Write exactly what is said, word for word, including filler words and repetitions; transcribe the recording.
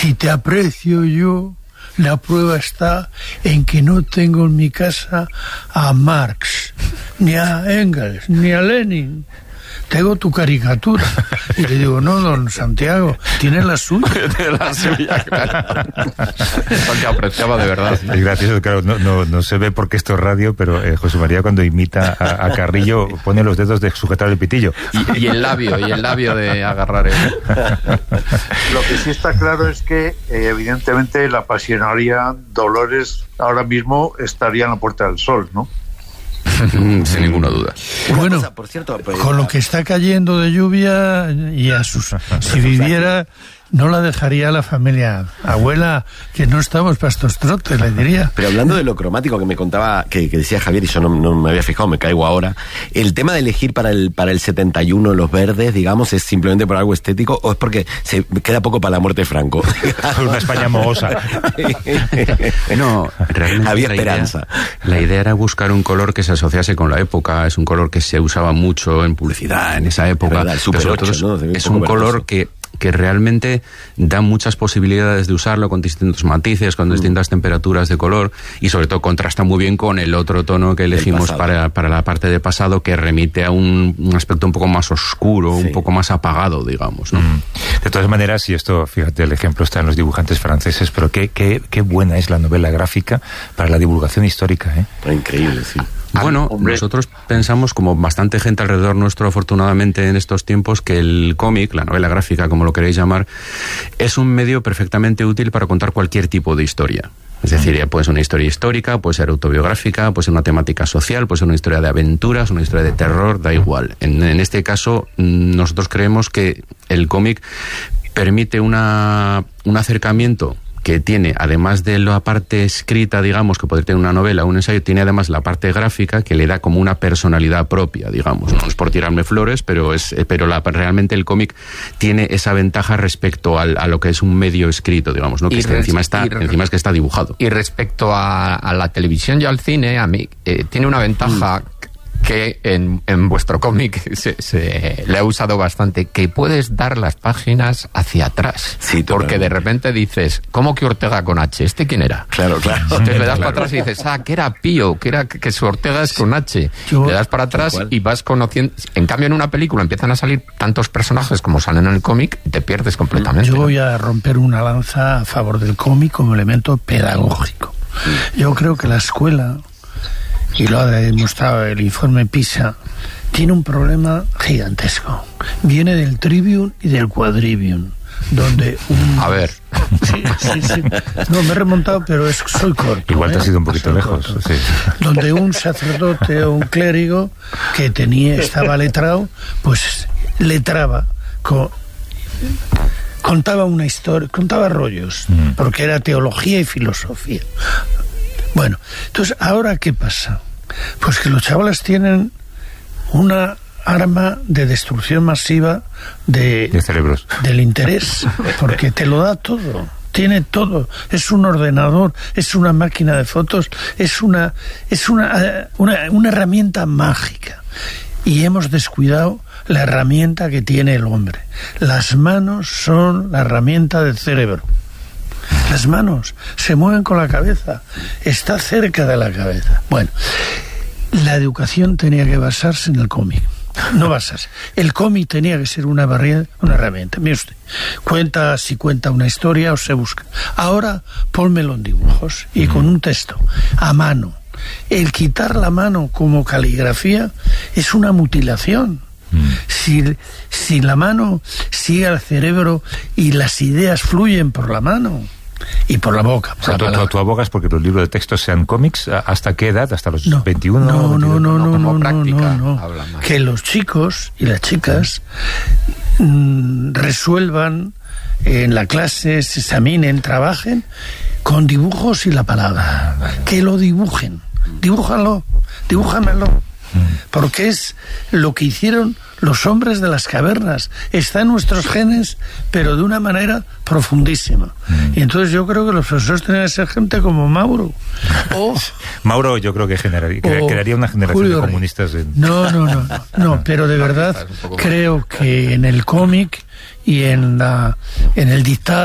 si te aprecio yo, la prueba está en que no tengo en mi casa a Marx, ni a Engels, ni a Lenin. Tengo tu caricatura. Y le digo, no, don Santiago, tienes la suya. Tienes la suya, claro. Porque apreciaba de verdad. Es gracioso, claro, no, no, no se ve porque esto es radio, pero eh, José María cuando imita a, a Carrillo pone los dedos de sujetar el pitillo. Y, y el labio, y el labio de agarrar el... Lo que sí está claro es que, eh, evidentemente, la apasionaría Dolores ahora mismo estaría en la Puerta del Sol, ¿no? Sin ninguna duda. Bueno, cosa, por cierto, pues, con lo que está cayendo de lluvia y a sus, si viviera, no la dejaría la familia. Abuela, que no estamos para estos trotes, le diría. Pero hablando de lo cromático que me contaba, que, que decía Javier, y yo no, no me había fijado, me caigo ahora, el tema de elegir para el para el setenta y uno los verdes, digamos, ¿es simplemente por algo estético o es porque se queda poco para la muerte de Franco? Una España mohosa. No, realmente había la esperanza. Idea, la idea era buscar un color que se asociase con la época. Es un color que se usaba mucho en publicidad en esa época. Verdad, el Super pero sobre ocho, todo ¿no? es un un poco color verdoso. que que realmente da muchas posibilidades de usarlo con distintos matices, con distintas mm. temperaturas de color, y sobre todo contrasta muy bien con el otro tono que elegimos para, para la parte de pasado, que remite a un, un aspecto un poco más oscuro, sí. un poco más apagado, digamos, ¿no? Mm. De todas maneras, y esto, fíjate, el ejemplo está en los dibujantes franceses, pero qué, qué, qué buena es la novela gráfica para la divulgación histórica, ¿eh? Increíble, sí. Bueno, Hombre. nosotros pensamos, como bastante gente alrededor nuestro, afortunadamente, en estos tiempos, que el cómic, la novela gráfica, como lo queréis llamar, es un medio perfectamente útil para contar cualquier tipo de historia. Es decir, puede ser una historia histórica, puede ser autobiográfica, puede ser una temática social, puede ser una historia de aventuras, una historia de terror, da igual. En, en este caso, nosotros creemos que el cómic permite una, un acercamiento que tiene, además de la parte escrita, digamos, que puede tener una novela o un ensayo, tiene además la parte gráfica que le da como una personalidad propia, digamos. No es por tirarme flores, pero es pero la, realmente el cómic tiene esa ventaja respecto al, a lo que es un medio escrito, digamos, ¿no? Que es que encima está, y, encima es que está dibujado. Y respecto a, a la televisión y al cine, a mí, eh, tiene una ventaja... Mm. que en, en vuestro cómic se, se le ha usado bastante, que puedes dar las páginas hacia atrás. Sí, porque de repente dices, ¿cómo que Ortega con H? ¿Este quién era? Claro, claro. Entonces le das claro. para atrás y dices, ah, que era Pío, que era que su Ortega es con H. Yo, le das para atrás y vas conociendo. En cambio, en una película empiezan a salir tantos personajes como salen en el cómic y te pierdes completamente. Yo voy a romper una lanza a favor del cómic como elemento pedagógico. Yo creo que la escuela, y lo ha demostrado el informe PISA, tiene un problema gigantesco. Viene del Trivium y del Quadrivium, donde un... A ver. Sí, sí, sí. No, me he remontado, pero es, soy corto. Igual te ¿eh? has ido un poquito soy lejos. corto. Sí. Donde un sacerdote o un clérigo que tenía, estaba letrado, pues letraba, con, contaba una historia, contaba rollos, mm. porque era teología y filosofía. Bueno, entonces, ¿ahora qué pasa? Pues que los chavales tienen una arma de destrucción masiva de, de cerebros. Del interés, porque te lo da todo, tiene todo, es un ordenador, es una máquina de fotos, es una, es una, una, una herramienta mágica, y hemos descuidado la herramienta que tiene el hombre. Las manos son la herramienta del cerebro. Las manos se mueven con la cabeza, está cerca de la cabeza. Bueno, la educación tenía que basarse en el cómic, no basarse. El cómic tenía que ser una barrera, una herramienta. Mire usted, cuenta, si cuenta una historia o se busca. Ahora pónmelo en dibujos y con un texto, a mano. El quitar la mano como caligrafía es una mutilación. Si, si la mano sigue al cerebro y las ideas fluyen por la mano y por la boca. Por o sea, la tú, tú, tú abogas porque los libros de texto sean cómics. ¿Hasta qué edad? ¿Hasta los no, veintiuno? No, no, no, no, como no, práctica, no, no. Que los chicos y las chicas mm, resuelvan en la clase, se examinen, trabajen con dibujos y la palabra. Que lo dibujen. Dibújalo, dibújamelo. Porque es lo que hicieron los hombres de las cavernas. Está en nuestros genes, pero de una manera profundísima. Mm. Y entonces yo creo que los profesores tienen que ser gente como Mauro. O, Mauro yo creo que generaría, o crearía una generación Julio de comunistas. En... No, no, no, no, no, pero de verdad creo que en el cómic y en, la, en el dictado